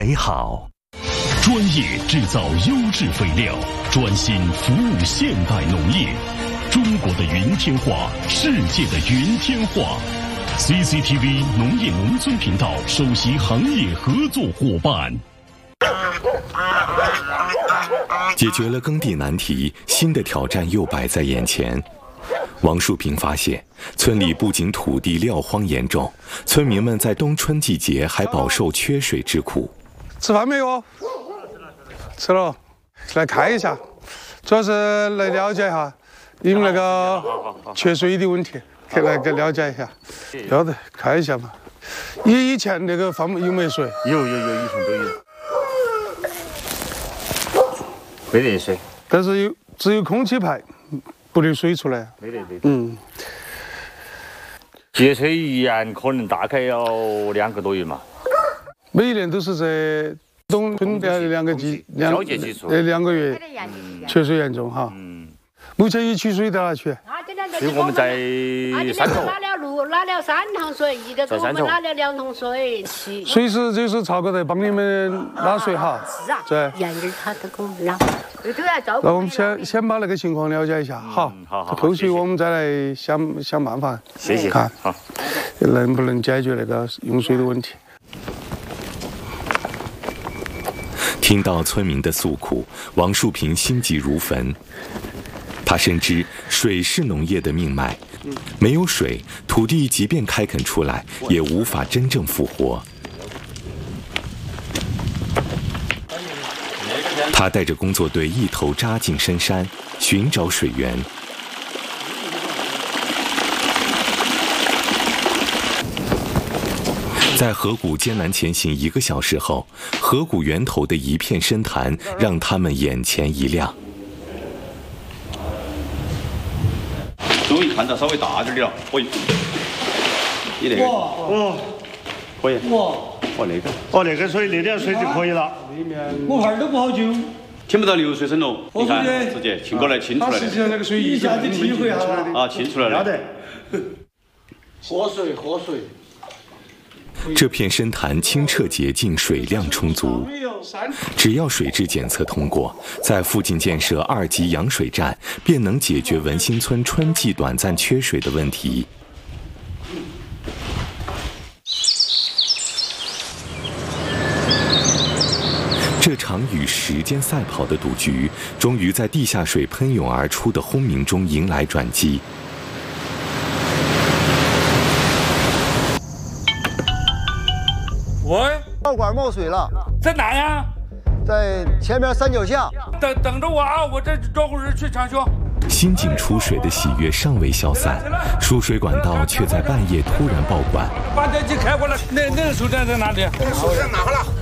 美好。专业制造优质肥料，专心服务现代农业。中国的云天化，世界的云天化。CCTV 农业农村频道首席行业合作伙伴。 解决了耕地难题，新的挑战又摆在眼前。王树平发现，村里不仅土地撂荒严重，村民们在冬春季节还饱受缺水之苦。 吃饭没有？吃了，来看一下，主要是来了解一下你们那个缺水的问题，来了解一下。要得，看一下嘛。以前那个房有没有水？ 有，以前都有。没得水， 但是只有空气排，不得水出来。 没得。节水一年可能大概要2个多月嘛。 每一年都是在冬春的交接期2个月缺水严重哈。目前一取水到哪去？ 所以我们在山头拿了3桶水，一个给我们拿了2桶水。 随时就是曹哥在帮你们拉水哈。 是啊。 对。 沿着他都给我们拉。 那我们先把那个情况了解一下，好。好。后续我们再来想办法。 谢谢。 看。 好。 能不能解决那个用水的问题？ 听到村民的诉苦，王树平心急如焚。他深知水是农业的命脉，没有水，土地即便开垦出来，也无法真正复活。他带着工作队一头扎进深山，寻找水源。在河谷艰难前行1个小时后，河谷源头的一片深潭让他们眼前一亮。 终于看到稍微大点的了，可以。你那个，可以。那个水那点水就可以了。 我孩儿都不好救， 听不到流水声了。你看，直接清过来，清出来的。 实际上那个水一下就体会下来啊，清出来了。 喝水。 这片深潭清澈洁净，水量充足。只要水质检测通过，在附近建设2级养水站，便能解决文兴村春季短暂缺水的问题。这场与时间赛跑的赌局，终于在地下水喷涌而出的轰鸣中迎来转机。 喂， 道管冒水了， 在哪呀？ 在前面山脚下。 等着我啊，我这招呼人去抢修。 新井出水的喜悦尚未消散，输水管道却在半夜突然爆管。 发电机开过来，那个手电在哪里？ 手电拿回来。